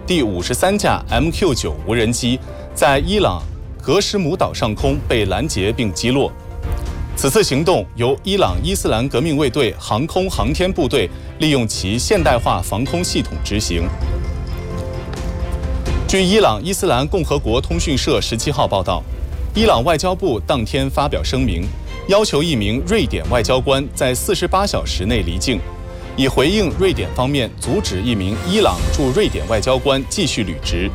第53架 MQ9 无人机在伊朗格什姆岛上空被拦截并击落。此次行动由伊朗伊斯兰革命卫队航空航天部队利用其现代化防空系统执行。据伊朗伊斯兰共和国通讯社17号报道，伊朗外交部当天发表声明，要求一名瑞典外交官在48小时内离境，以回应瑞典方面阻止一名伊朗驻瑞典外交官继续履职。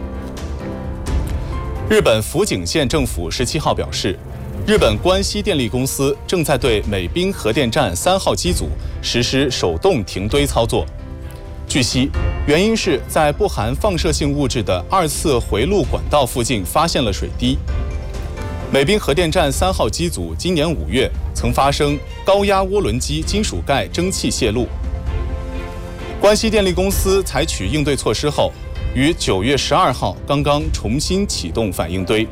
日本福井县政府17号表示，日本关西电力公司正在对美滨核电站3号机组实施手动停堆操作。据悉，原因是在不含放射性物质的2次回路管道附近发现了水滴。美滨核电站3号机组今年5月曾发生高压涡轮机金属盖蒸汽泄漏。关西电力公司采取应对措施后，于9月12号刚刚重新启动反应堆。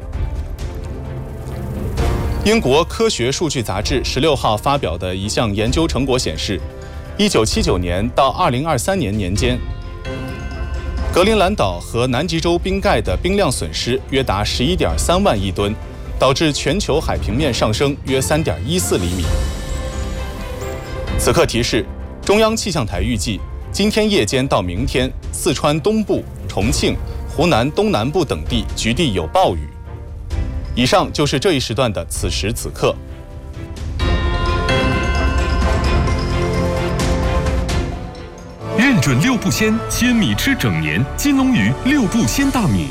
英国科学数据杂志16号发表的一项研究成果显示，1979年到2023年年间，格陵兰岛和南极洲冰盖的冰量损失约达11.3万亿吨，导致全球海平面上升约3.14厘米。此刻提示，中央气象台预计，今天夜间到明天，四川东部、重庆、湖南东南部等地局地有暴雨。以上就是这一时段的此时此刻。 认准六步鲜，鲜米吃整年。金龙鱼六步鲜大米，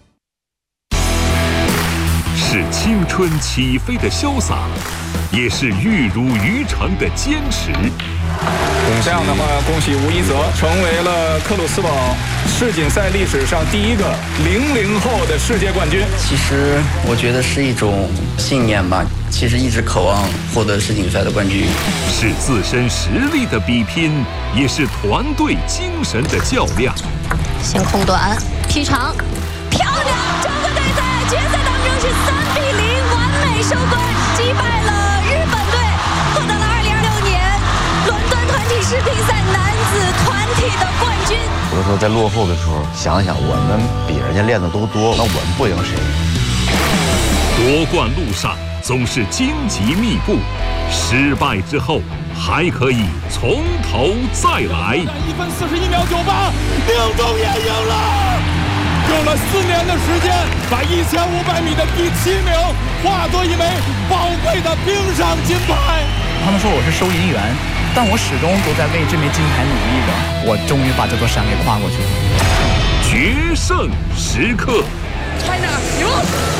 是青春起飞的潇洒，也是玉汝于成的坚持。 这样的话，恭喜吴一泽成为了克鲁斯堡世锦赛历史上第一个00后的世界冠军。 其实我觉得是一种信念吧，其实一直渴望获得世锦赛的冠军。 是自身实力的比拼，也是团队精神的较量。 先控短，劈长，漂亮！中国队在决赛当中是3比0完美收官，击败了日本队，获得了2026年伦敦团体世乒赛男子团体的冠军。 有的时候在落后的时候，想想我们比人家练的都多，那我们不赢谁？ 夺冠路上总是荆棘密布，失败之后还可以从头再来。 1分41秒98，宁中也赢了，用了4年的时间，把1500米的第7名化作一枚宝贵的冰上金牌。 他们说我是收银员，但我始终都在为这枚金牌努力着。我终于把这座山给跨过去了。 决胜时刻。